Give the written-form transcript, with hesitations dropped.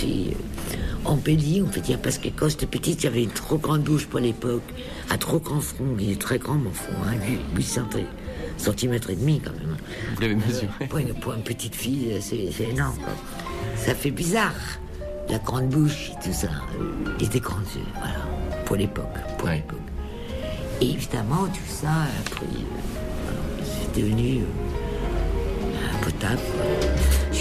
fille embellie, on peut dire, parce que quand j'étais petite, j'avais une trop grande bouche pour l'époque, un trop grand front, il est très grand mon front, 8 cm et demi quand même. Vous l'avez mesuré. Pour une petite fille, c'est énorme, quoi. Ça fait bizarre, la grande bouche et tout ça, et des grands yeux, voilà, pour l'époque, Et évidemment, tout ça, après, c'est devenu potable, quoi.